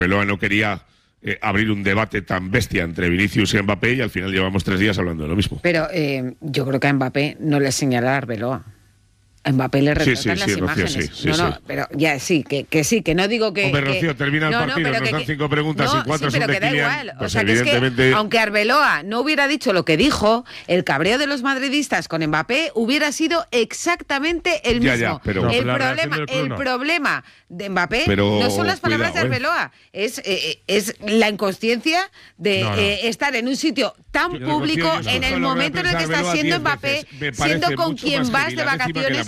Arbeloa no quería abrir un debate tan bestia entre Vinicius y Mbappé y al final llevamos 3 días hablando de lo mismo. Pero yo creo que a Mbappé no le señala a Arbeloa. A Mbappé le retratan las imágenes. Rocío, sí. Pero ya sí, que no digo que... Hombre, Rocío, termina el partido, nos dan 5 preguntas y 4 son de Kylian. Igual. Pues o sea, evidentemente... es que, aunque Arbeloa no hubiera dicho lo que dijo, el cabreo de los madridistas con Mbappé hubiera sido exactamente el mismo. Ya, pero el problema de Mbappé no son las palabras de Arbeloa, es la inconsciencia de estar en un sitio tan público en el momento en el que está siendo Mbappé, siendo con quien vas de vacaciones,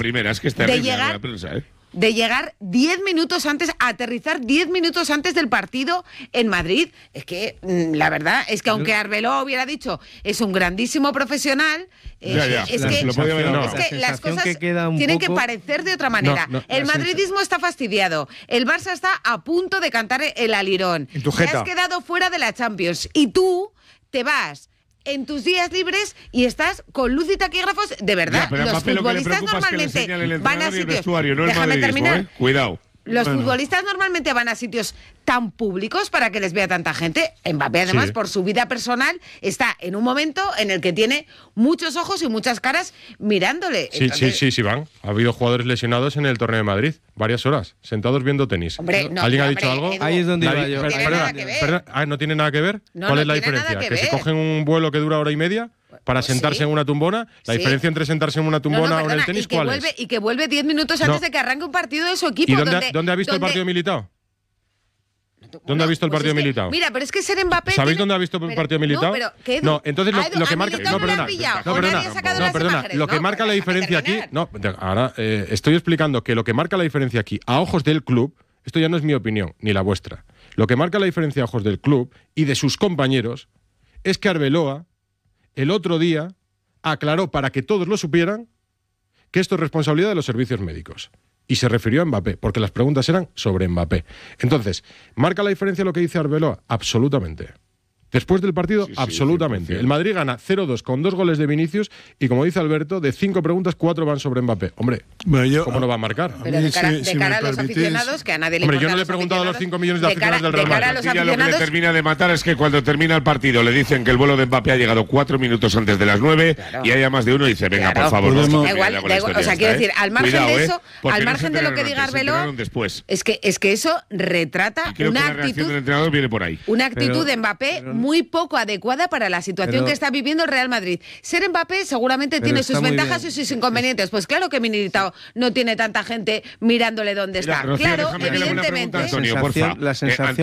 de llegar 10 minutos antes, aterrizar 10 minutos antes del partido en Madrid. Es que la verdad es que aunque Arbeloa hubiera dicho es un grandísimo profesional, las cosas tienen que parecer de otra manera. El madridismo está fastidiado, el Barça está a punto de cantar el alirón, te has quedado fuera de la Champions y tú te vas en tus días libres y estás con luz y taquígrafos, de verdad. Los futbolistas normalmente van a sitios... Déjame terminar. Cuidado. Los futbolistas normalmente van a sitios tan públicos para que les vea tanta gente. Mbappé, además, por su vida personal, está en un momento en el que tiene muchos ojos y muchas caras mirándole. Sí, van. Ha habido jugadores lesionados en el torneo de Madrid, varias horas, sentados viendo tenis. ¿Alguien ha dicho algo? Ahí es donde iba yo. ¿No tiene nada que ver? ¿Cuál es la diferencia? ¿Que se cogen un vuelo que dura hora y media para sentarse en una tumbona? ¿La diferencia entre sentarse en una tumbona o en el tenis cuál es? Y que vuelve 10 minutos antes de que arranque un partido de su equipo. ¿Y dónde ha visto el partido Militao? ¿Dónde ha visto el partido Militao? Mira, pero es que ser Mbappé... ¿Sabéis dónde ha visto el partido Militao? No, entonces lo que marca... Perdona. Lo que marca la diferencia aquí... Ahora estoy explicando que lo que marca la diferencia aquí, a ojos del club, esto ya no es mi opinión, ni la vuestra. Lo que marca la diferencia a ojos del club y de sus compañeros es que Arbeloa el otro día aclaró para que todos lo supieran que esto es responsabilidad de los servicios médicos. Y se refirió a Mbappé, porque las preguntas eran sobre Mbappé. Entonces, ¿marca la diferencia lo que dice Arbeloa? Absolutamente. Después del partido, absolutamente. El Madrid gana 0-2 con 2 goles de Vinicius y, como dice Alberto, de 5 preguntas, 4 van sobre Mbappé. Hombre, ¿cómo no va a marcar? Pero de cara a los aficionados, que a nadie le importa. Hombre, yo no le he preguntado a los 5 millones de aficionados del Real Madrid. Y lo que le termina de matar es que cuando termina el partido le dicen que el vuelo de Mbappé ha llegado 4 minutos antes de las 9 y haya más de uno y dice, venga, por favor. O sea, quiero decir, al margen de eso, al margen de lo que diga Arbeloa, es que eso retrata una actitud del entrenador viene por ahí. Una actitud de Mbappé muy poco adecuada para la situación que está viviendo el Real Madrid. Ser Mbappé seguramente tiene sus ventajas y sus inconvenientes. Pues claro que Militao no tiene tanta gente mirándole dónde está. Claro, evidentemente. La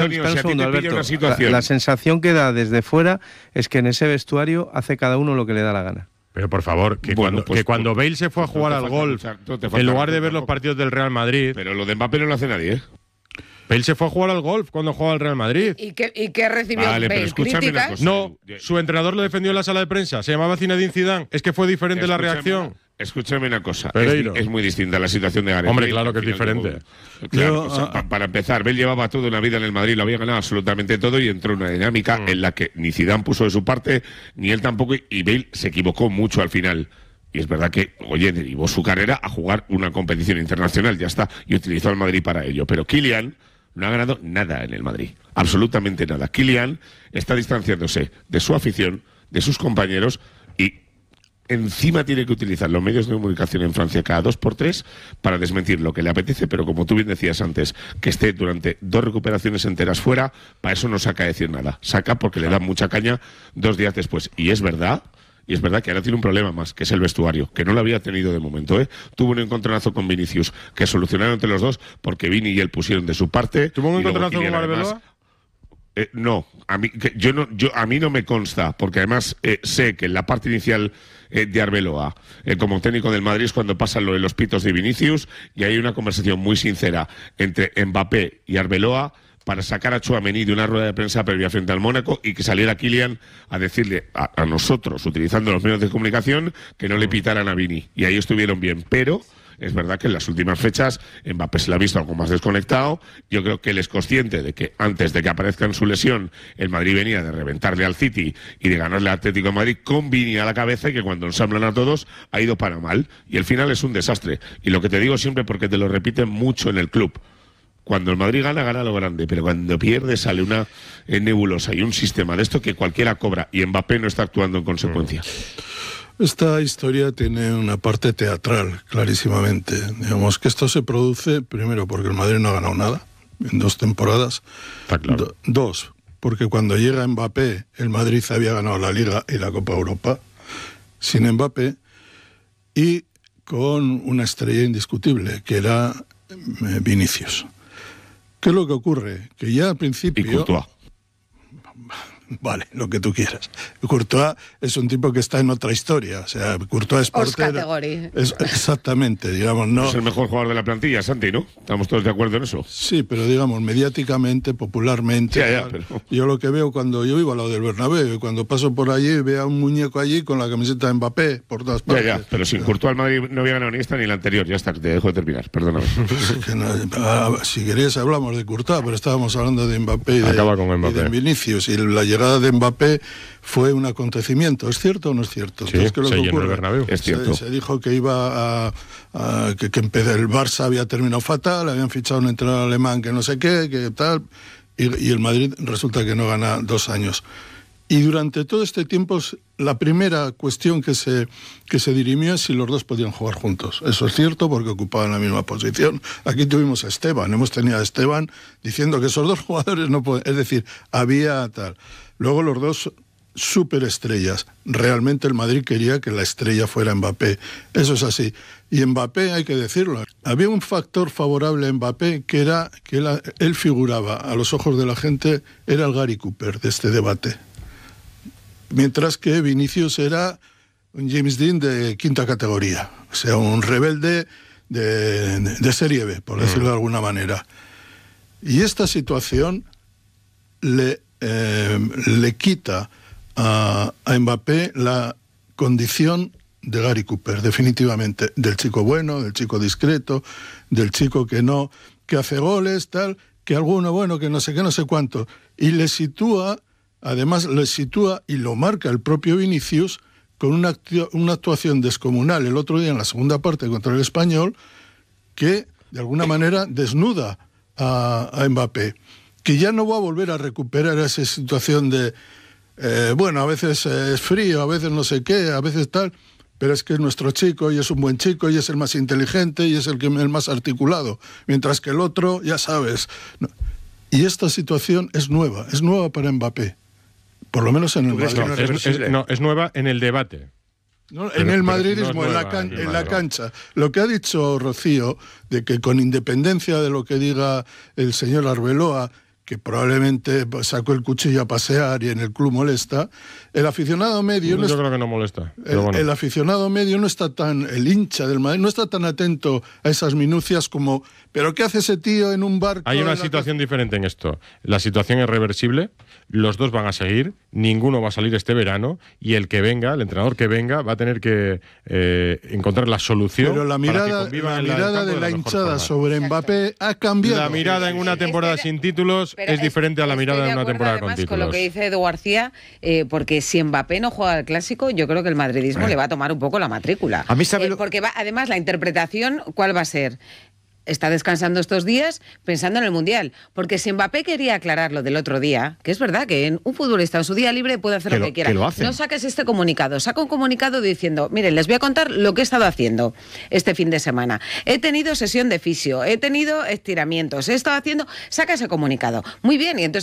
sensación que da desde fuera es que en ese vestuario hace cada uno lo que le da la gana. Pero por favor, cuando Bale se fue a jugar al golf, en lugar de ver los partidos del Real Madrid... Pero lo de Mbappé no lo hace nadie, ¿eh? Bale se fue a jugar al golf cuando jugaba al Real Madrid. ¿Y qué recibió Bale? ¿Críticas? No, su entrenador lo defendió en la sala de prensa. Se llamaba Zinedine Zidane. Es que fue diferente la reacción. Escúchame una cosa. Es muy distinta la situación de Gareth. Hombre, claro que es diferente. Para empezar, Bale llevaba toda una vida en el Madrid, lo había ganado absolutamente todo y entró en una dinámica en la que ni Zidane puso de su parte, ni él tampoco, y Bale se equivocó mucho al final. Y es verdad que, derivó su carrera a jugar una competición internacional, ya está, y utilizó al Madrid para ello. Pero Kylian no ha ganado nada en el Madrid, absolutamente nada. Kylian está distanciándose de su afición, de sus compañeros y encima tiene que utilizar los medios de comunicación en Francia cada 2 por 3 para desmentir lo que le apetece, pero como tú bien decías antes, que esté durante 2 recuperaciones enteras fuera, para eso no saca decir nada. Saca porque le da mucha caña 2 días después. Y es verdad que ahora tiene un problema más, que es el vestuario, que no lo había tenido de momento, ¿eh? Tuvo un encontronazo con Vinicius, que solucionaron entre los dos, porque Vini y él pusieron de su parte. ¿Tuvo un encontronazo con Arbeloa? No, a mí no me consta, porque además sé que en la parte inicial de Arbeloa, como técnico del Madrid, es cuando pasan lo de los pitos de Vinicius, y hay una conversación muy sincera entre Mbappé y Arbeloa, para sacar a Tchouaméni de una rueda de prensa previa frente al Mónaco y que saliera Kylian a decirle a nosotros, utilizando los medios de comunicación, que no le pitaran a Vini. Y ahí estuvieron bien, pero es verdad que en las últimas fechas Mbappé se la ha visto algo más desconectado. Yo creo que él es consciente de que antes de que aparezca en su lesión, el Madrid venía de reventarle al City y de ganarle al Atlético de Madrid con Vini a la cabeza, y que cuando ensamblan a todos ha ido para mal. Y el final es un desastre. Y lo que te digo siempre, porque te lo repiten mucho en el club, Cuando el Madrid gana, gana lo grande, pero cuando pierde sale una nebulosa y un sistema de esto que cualquiera cobra y Mbappé no está actuando en consecuencia. Esta historia tiene una parte teatral, clarísimamente. Digamos que esto se produce, primero, porque el Madrid no ha ganado nada en 2 temporadas. Está claro. 2, porque cuando llega Mbappé, el Madrid había ganado la Liga y la Copa Europa sin Mbappé, y con una estrella indiscutible, que era Vinicius. ¿Qué es lo que ocurre? Que ya al principio... Y Courtois. Vale, lo que tú quieras. Courtois es un tipo que está en otra historia. O sea, Courtois es portero. Exactamente, digamos, no. Es el mejor jugador de la plantilla, Santi, ¿no? ¿Estamos todos de acuerdo en eso? Sí, pero digamos, mediáticamente, popularmente. Ya, pero... Yo lo que veo cuando yo vivo al lado del Bernabéu, y cuando paso por allí, veo a un muñeco allí con la camiseta de Mbappé por todas partes. Ya, pero sin Courtois el Madrid no había ganado ni esta ni la anterior. Ya está, te dejo de terminar, perdóname. Si queréis hablamos de Courtois, pero estábamos hablando de Mbappé y de Vinicius, y la llegada de Mbappé fue un acontecimiento. ¿Es cierto o no es cierto? Sí, se llenó el Bernabéu. Es cierto. Se dijo que iba que el Barça había terminado fatal, habían fichado un entrenador alemán que no sé qué, que tal, y el Madrid resulta que no gana 2 años. Y durante todo este tiempo, la primera cuestión que se dirimió es si los dos podían jugar juntos. Eso es cierto, porque ocupaban la misma posición. Aquí tuvimos a Esteban, hemos tenido a Esteban diciendo que esos 2 jugadores no pueden... Es decir, había tal... Luego los 2 superestrellas. Realmente el Madrid quería que la estrella fuera Mbappé. Eso es así. Y Mbappé, hay que decirlo, había un factor favorable a Mbappé que era que él figuraba a los ojos de la gente, era el Gary Cooper de este debate. Mientras que Vinicius era un James Dean de 5ª categoría. O sea, un rebelde de serie B, por decirlo de alguna manera. Y esta situación le quita a Mbappé la condición de Gary Cooper, definitivamente, del chico bueno, del chico discreto, del chico que hace goles, tal, que alguno bueno, que no sé qué, no sé cuánto, y además le sitúa y lo marca el propio Vinicius con una actuación descomunal el otro día en la segunda parte contra el Español, que de alguna manera desnuda a Mbappé, que ya no va a volver a recuperar esa situación de, a veces es frío, a veces no sé qué, a veces tal, pero es que es nuestro chico y es un buen chico y es el más inteligente y es el más articulado, mientras que el otro, ya sabes. No. Y esta situación es nueva para Mbappé, por lo menos en el Madrid. Es nueva en el debate. No, en el madridismo, en la cancha. Lo que ha dicho Rocío, de que con independencia de lo que diga el señor Arbeloa, que probablemente sacó el cuchillo a pasear y en el club molesta, el aficionado medio... Yo creo que no molesta. El aficionado medio no está el hincha del Madrid, no está tan atento a esas minucias como, ¿pero qué hace ese tío en un barco? Hay una situación diferente en esto. La situación es reversible, los 2 van a seguir, ninguno va a salir este verano, y el que venga, el entrenador que venga, va a tener que encontrar la solución. Pero la mirada de la hinchada sobre Mbappé ha cambiado. La mirada en una temporada sin títulos es diferente a la mirada en una temporada con títulos. Con lo que dice Edu García, porque si Mbappé no juega al Clásico, yo creo que el madridismo le va a tomar un poco la matrícula. A mí porque además la interpretación, ¿cuál va a ser? Está descansando estos días pensando en el Mundial. Porque si Mbappé quería aclarar lo del otro día, que es verdad que un futbolista en su día libre puede hacer lo que quiera. No saques este comunicado. Saca un comunicado diciendo, miren, les voy a contar lo que he estado haciendo este fin de semana. He tenido sesión de fisio, he tenido estiramientos, he estado haciendo... Saca ese comunicado. Muy bien, y entonces